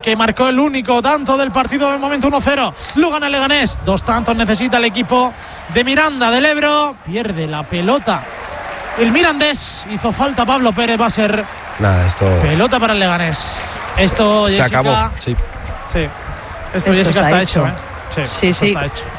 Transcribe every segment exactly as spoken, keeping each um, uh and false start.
que marcó el único tanto del partido del momento. Uno cero, lo gana el Leganés. Dos tantos necesita el equipo de Miranda del Ebro. Pierde la pelota el Mirandés. Hizo falta Pablo Pérez. Va a ser Nada, esto... pelota para el Leganés. Esto, se Jessica, acabó. Sí. Sí. Esto, Esto Jessica, está está hecho. hecho, ¿eh? Sí, Sí, sí. está hecho.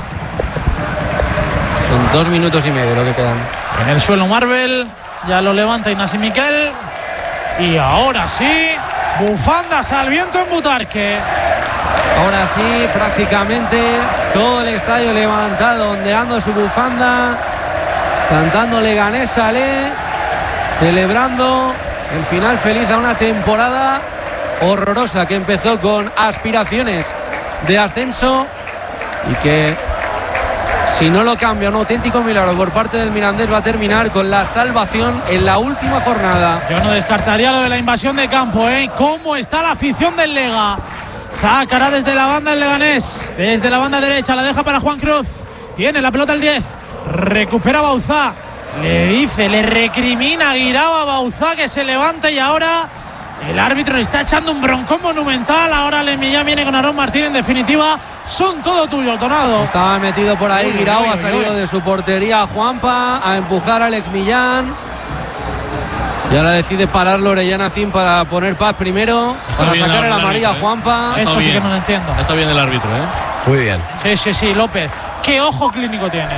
Son dos minutos y medio lo que quedan. En el suelo Marvel, ya lo levanta Ignasi Miquel. Y ahora sí, bufandas al viento en Butarque. Ahora sí, prácticamente todo el estadio levantado, ondeando su bufanda, cantando Leganés Salé, celebrando el final feliz a una temporada horrorosa que empezó con aspiraciones de ascenso y que, si no lo cambia, un auténtico milagro por parte del Mirandés, va a terminar con la salvación en la última jornada. Yo no descartaría lo de la invasión de campo, ¿eh? ¿Cómo está la afición del Lega? Sacará desde la banda el Leganés, desde la banda derecha, la deja para Juan Cruz. Tiene la pelota el diez, recupera Bauzá. Le dice, le recrimina a Guirao a Bauzá que se levante y ahora el árbitro le está echando un broncón monumental. Ahora el Millán viene con Aarón Martín. En definitiva, son todo tuyo, Tornado. Estaba metido por ahí Uy, Guirao, uy, ha uy, salido uy. de su portería Juanpa a empujar a Alex Millán. Y ahora decide pararlo Orellana Cim para poner paz primero, Está para bien sacar el ahora el amarilla a árbitro, ¿eh? Juanpa. Está Esto sí bien. que no lo entiendo. Está bien el árbitro, ¿eh? Muy bien. Sí, sí, sí, López. ¿Qué ojo clínico tienes?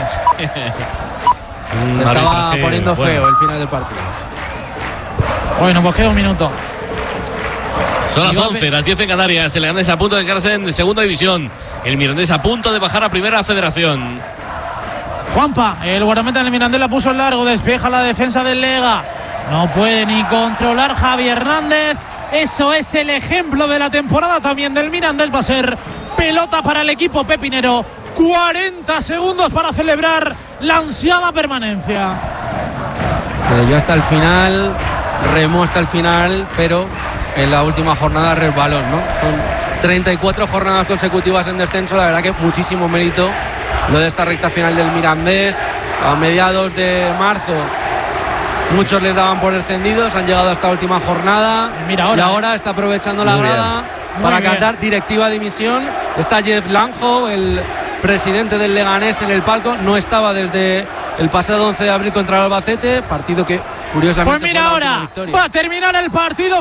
Un Se estaba arbitraje, poniendo bueno. feo el final del partido. Bueno, pues queda un minuto. Son las Y va a once, ver- las diez en Canarias. El Leganés a punto de quedarse en segunda división. El Mirandés a punto de bajar a primera federación. Juanpa, el guardameta del Mirandés la puso en largo, despeja la defensa del Lega. No puede ni controlar Javi Hernández. Eso es el ejemplo de la temporada también del Mirandés. Va a ser pelota para el equipo pepinero. cuarenta segundos para celebrar la ansiada permanencia. Pero yo hasta el final, remó hasta el final, pero en la última jornada resbaló, ¿no? Son treinta y cuatro jornadas consecutivas en descenso. La verdad que muchísimo mérito lo de esta recta final del Mirandés. A mediados de marzo muchos les daban por descendidos, han llegado a esta última jornada. Mira ahora, y ahora está aprovechando la Muy bien. grada Muy para bien. cantar directiva dimisión. Está Jeff Lanjo, el presidente del Leganés, en el palco. No estaba desde el pasado once de abril contra el Albacete, partido que curiosamente Pues mira fue la última ahora, victoria. va a terminar el partido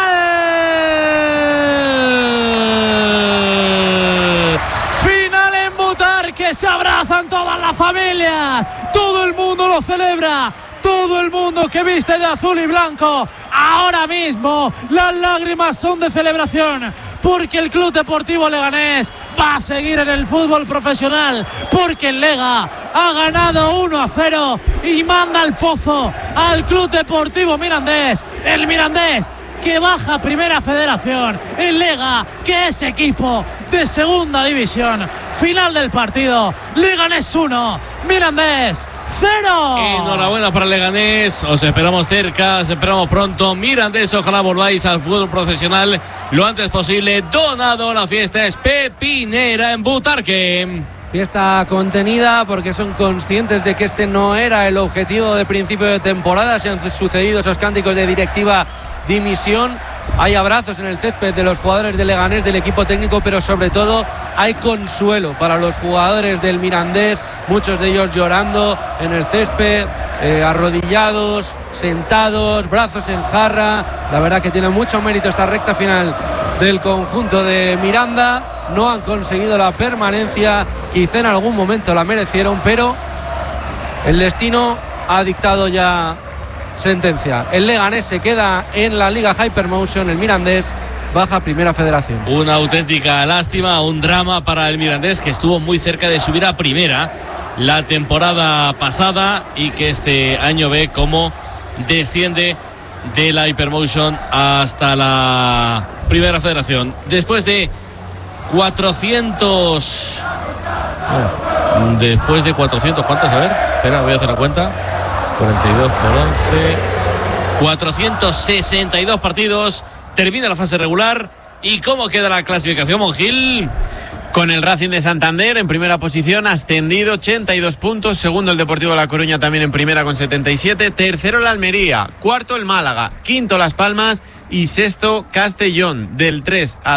final. Final en Butarque, se abrazan todas las familias, todo el mundo lo celebra. Todo el mundo que viste de azul y blanco, ahora mismo las lágrimas son de celebración, porque el Club Deportivo Leganés va a seguir en el fútbol profesional, porque el Lega ha ganado uno a cero y manda al pozo al Club Deportivo Mirandés. El Mirandés que baja a primera federación, el Lega que es equipo de segunda división. Final del partido, Leganés uno, Mirandés cero. Enhorabuena para el Leganés. Os esperamos cerca, os esperamos pronto. Mirandés, ojalá volváis al fútbol profesional lo antes posible. Donado, la fiesta es pepinera en Butarque. Fiesta contenida porque son conscientes de que este no era el objetivo de principio de temporada. Se han sucedido esos cánticos de directiva dimisión. Hay abrazos en el césped de los jugadores del Leganés, del equipo técnico, pero sobre todo hay consuelo para los jugadores del Mirandés, muchos de ellos llorando en el césped, eh, arrodillados, sentados, brazos en jarra. La verdad que tiene mucho mérito esta recta final del conjunto de Miranda. No han conseguido la permanencia, quizá en algún momento la merecieron, pero el destino ha dictado ya sentencia. El Leganés se queda en la Liga Hypermotion, el Mirandés baja a primera federación. Una auténtica lástima, un drama para el Mirandés, que estuvo muy cerca de subir a primera la temporada pasada y que este año ve cómo desciende de la Hypermotion hasta la primera federación. Después de cuatrocientos... Después de cuatrocientos, ¿cuántos? A ver, espera, voy a hacer la cuenta. cuarenta y dos por once, cuatrocientos sesenta y dos partidos. Termina la fase regular. ¿Y cómo queda la clasificación, Monjil? Con el Racing de Santander en primera posición, ascendido, ochenta y dos puntos. Segundo el Deportivo de La Coruña, también en primera con setenta y siete. Tercero el Almería, cuarto el Málaga, quinto Las Palmas y sexto Castellón. Del tres al